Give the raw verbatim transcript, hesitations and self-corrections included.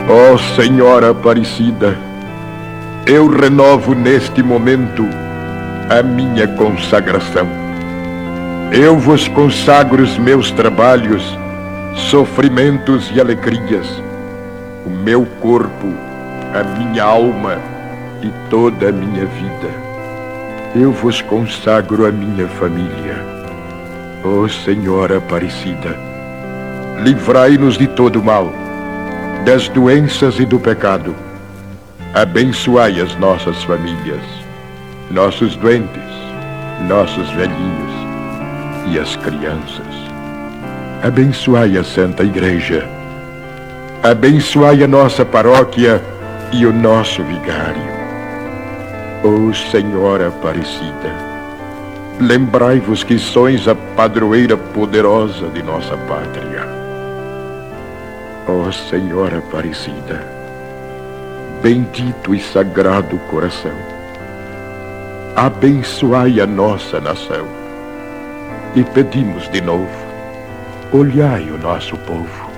Ó Senhora Aparecida, eu renovo neste momento a minha consagração. Eu vos consagro os meus trabalhos, sofrimentos e alegrias, o meu corpo, a minha alma e toda a minha vida. Eu vos consagro a minha família. Ó Senhora Aparecida, livrai-nos de todo mal, das doenças e do pecado. Abençoai as nossas famílias, nossos doentes, nossos velhinhos e as crianças. Abençoai a Santa Igreja. Abençoai a nossa paróquia e o nosso vigário. Ó Senhora Aparecida, lembrai-vos que sois a padroeira poderosa de nossa pátria. Ó Senhora Aparecida, bendito e sagrado coração, abençoai a nossa nação. E pedimos de novo, olhai o nosso povo.